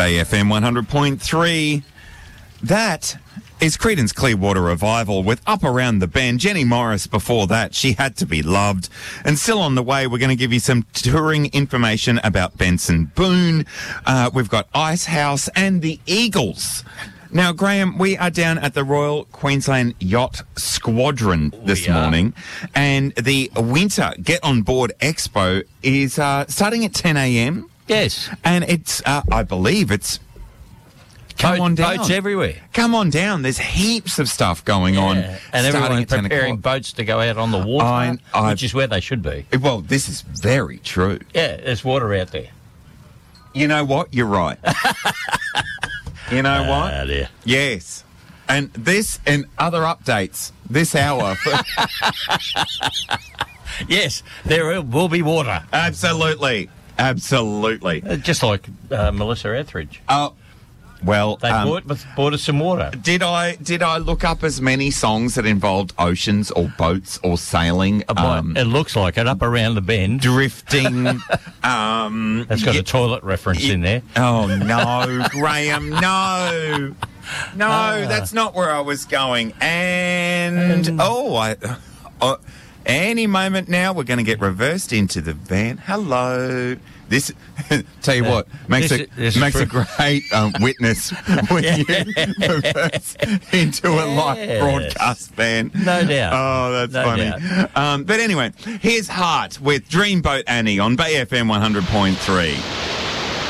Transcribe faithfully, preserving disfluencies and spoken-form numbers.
Bay F M one hundred point three. That is Creedence Clearwater Revival with Up Around the Bend. Jenny Morris before that, She Had to Be Loved. And still on the way, we're going to give you some touring information about Benson Boone. Uh, we've got Ice House and the Eagles. Now, Graham, we are down at the Royal Queensland Yacht Squadron this morning, and the Winter Get On Board Expo is uh, starting at ten a.m. Yes. And it's, uh, I believe it's, come Boat, on down. Boats everywhere. Come on down. There's heaps of stuff going on. And starting everyone at ten preparing o'clock. boats to go out on the water, I- I- which is where they should be. Well, this is very true. Yeah, there's water out there. You know what? You're right. You know what? Ah, dear. Yes. And this and other updates this hour. Yes, there will be water. Absolutely. Absolutely. Uh, Just like uh, Melissa Etheridge. Oh, well, They um, bought, bought us some water. did I did I look up as many songs that involved oceans or boats or sailing? Um, it looks like it, up around the bend. drifting. um, That's got yeah, a toilet reference in there. Oh, no, Graham, no. No, Ah. that's not where I was going. And, Um, oh, I, uh, any moment now, we're going to get reversed into the van. Hello. This, tell you what, makes this a, is- this is makes a for- great um, witness when you reverse into a live Yes. broadcast van. No doubt. Oh, that's No funny. doubt. Um, but anyway, here's Heart with Dreamboat Annie on Bay F M one hundred point three.